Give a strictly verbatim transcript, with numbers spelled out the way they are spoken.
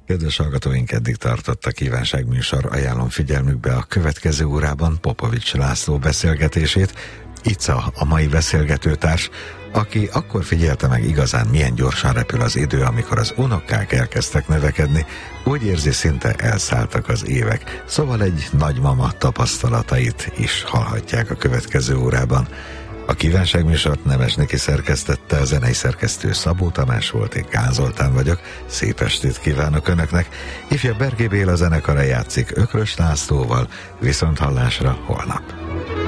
Kedves hallgatóink, eddig tartott a kívánságműsor. Ajánlom figyelmükbe a következő órában Popovics László beszélgetését. Ica a mai beszélgetőtárs, aki akkor figyelte meg igazán, milyen gyorsan repül az idő, amikor az unokák elkezdtek növekedni, úgy érzi, szinte elszálltak az évek. Szóval egy nagymama tapasztalatait is hallhatják a következő órában. A kívánságműsort Nemesniki szerkesztette, a zenei szerkesztő Szabó Tamás volt, én Kán Zoltán vagyok. Szép estét kívánok Önöknek. Ifjabb Bergé Béla zenekara játszik Ökrös Lászlóval, viszont hallásra holnap.